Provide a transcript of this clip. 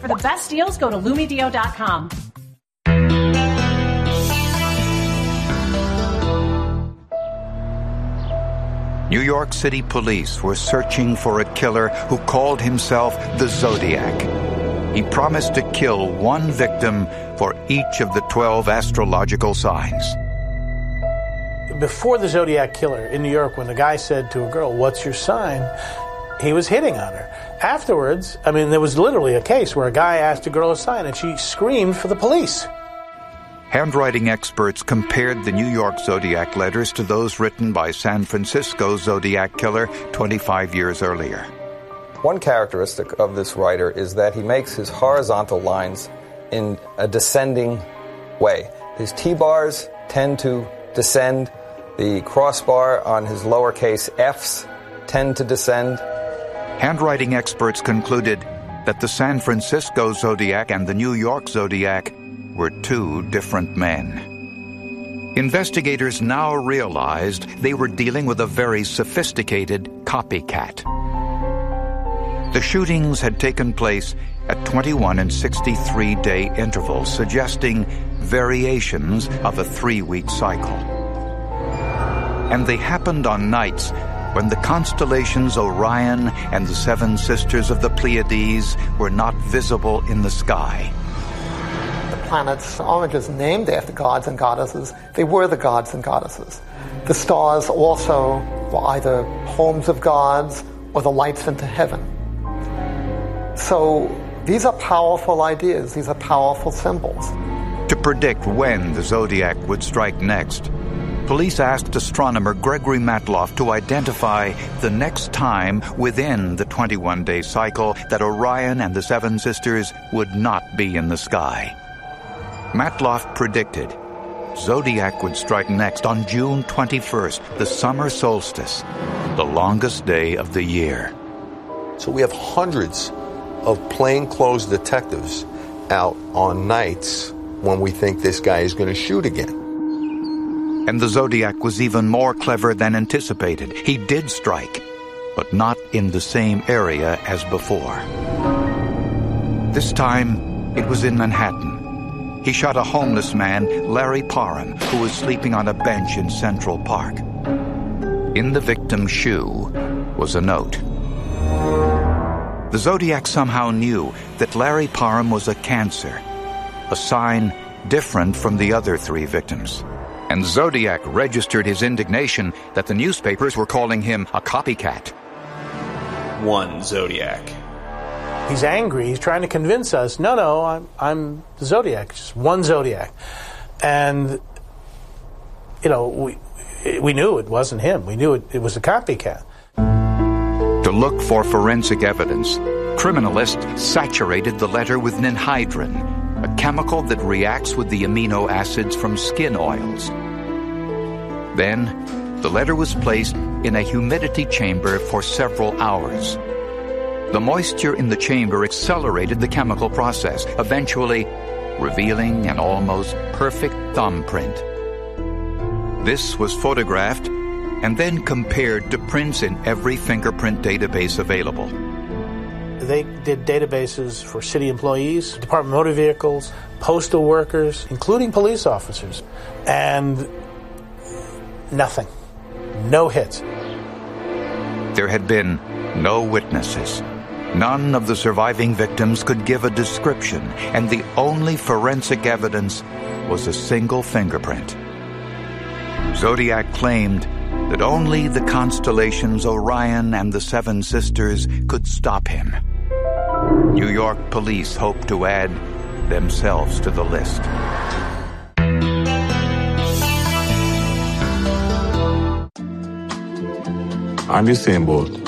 For the best deals, go to LumiDeo.com. New York City police were searching for a killer who called himself the Zodiac. He promised to kill one victim for each of the 12 astrological signs. Before the Zodiac killer in New York, when the guy said to a girl, "What's your sign?" he was hitting on her. Afterwards, there was literally a case where a guy asked a girl a sign and she screamed for the police. Handwriting experts compared the New York Zodiac letters to those written by San Francisco Zodiac killer 25 years earlier. One characteristic of this writer is that he makes his horizontal lines in a descending way. His T-bars tend to descend. The crossbar on his lowercase f's tend to descend. Handwriting experts concluded that the San Francisco Zodiac and the New York Zodiac were two different men. Investigators now realized they were dealing with a very sophisticated copycat. The shootings had taken place at 21 and 63-day intervals, suggesting variations of a 3-week cycle. And they happened on nights when the constellations Orion and the Seven Sisters of the Pleiades were not visible in the sky. The planets aren't just named after gods and goddesses, they were the gods and goddesses. The stars also were either homes of gods or the lights into heaven. So these are powerful ideas, these are powerful symbols. To predict when the Zodiac would strike next, police asked astronomer Gregory Matloff to identify the next time within the 21-day cycle that Orion and the Seven Sisters would not be in the sky. Matloff predicted Zodiac would strike next on June 21st, the summer solstice, the longest day of the year. So we have hundreds of plainclothes detectives out on nights when we think this guy is going to shoot again. And the Zodiac was even more clever than anticipated. He did strike, but not in the same area as before. This time, it was in Manhattan. He shot a homeless man, Larry Parham, who was sleeping on a bench in Central Park. In the victim's shoe was a note. The Zodiac somehow knew that Larry Parham was a Cancer, a sign different from the other 3 victims. And Zodiac registered his indignation that the newspapers were calling him a copycat. One Zodiac. He's angry. He's trying to convince us, no, I'm the Zodiac, just one Zodiac. And, we knew it wasn't him. We knew it was a copycat. To look for forensic evidence, criminalists saturated the letter with ninhydrin, a chemical that reacts with the amino acids from skin oils. Then, the letter was placed in a humidity chamber for several hours. The moisture in the chamber accelerated the chemical process, eventually revealing an almost perfect thumbprint. This was photographed and then compared to prints in every fingerprint database available. They did databases for city employees, Department of Motor Vehicles, postal workers, including police officers, and nothing. No hits. There had been no witnesses. None of the surviving victims could give a description, and the only forensic evidence was a single fingerprint. Zodiac claimed that only the constellations Orion and the Seven Sisters could stop him. New York police hoped to add themselves to the list. I'm Usain Bolt.